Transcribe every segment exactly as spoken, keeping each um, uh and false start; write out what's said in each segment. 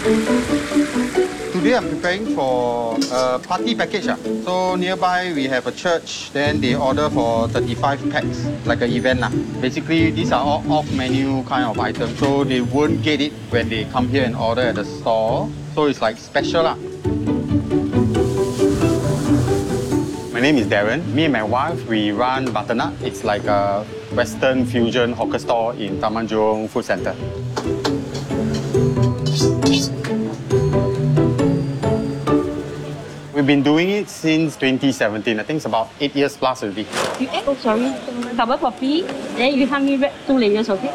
Today I'm preparing for a party package. Ah. So nearby we have a church, then they order for thirty-five packs, like an event. Ah. Basically, these are all off-menu kind of items, so they won't get it when they come here and order at the store. So it's like special. Ah. My name is Darren. Me and my wife, we run Butternut. It's like a Western fusion hawker store in Taman Jurong Food Centre. We've been doing it since twenty seventeen. I think it's about eight years plus already. You add, oh sorry, cover coffee, then you help me wrap two layers, okay?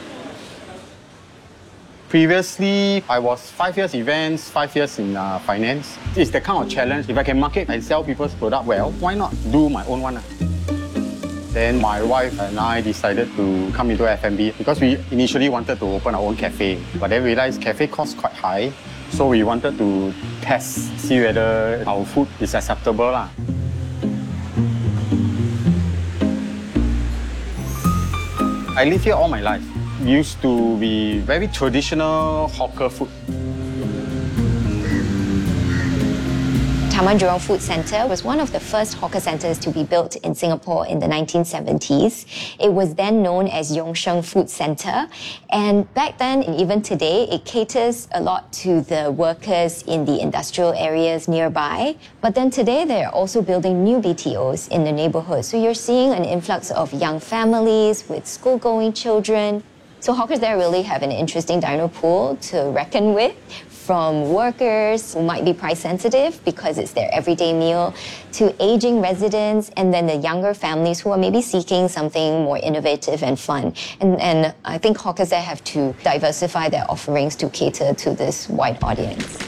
Previously, I was five years events, five years in uh, finance. It's the kind of challenge. If I can market and sell people's product well, why not do my own one? Then my wife and I decided to come into F and B because we initially wanted to open our own cafe, but then realized cafe costs quite high. So we wanted to test, see whether our food is acceptable. lah. I live here all my life. Used to be very traditional hawker food. Taman Jurong Food Centre was one of the first hawker centres to be built in Singapore in the nineteen seventies. It was then known as Yong Sheng Food Centre. And back then, and even today, it caters a lot to the workers in the industrial areas nearby. But then today, they're also building new B T Os in the neighbourhood. So you're seeing an influx of young families with school-going children. So hawkers there really have an interesting diner pool to reckon with, from workers who might be price sensitive because it's their everyday meal, to aging residents, and then the younger families who are maybe seeking something more innovative and fun. And, and I think hawkers there have to diversify their offerings to cater to this wide audience.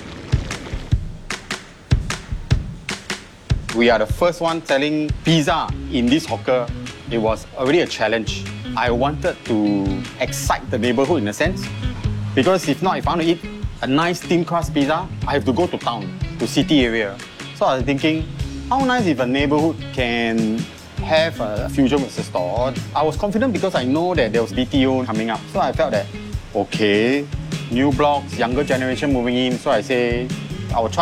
We are the first one selling pizza in this hawker. It was already a challenge. I wanted to excite the neighborhood in a sense, because if not, if I want to eat a nice thin crust pizza, I have to go to town, to city area. So I was thinking, how nice if a neighborhood can have a fusion with the store. I was confident because I know that there was B T O coming up. So I felt that, okay, new blocks, younger generation moving in. So I say, I will try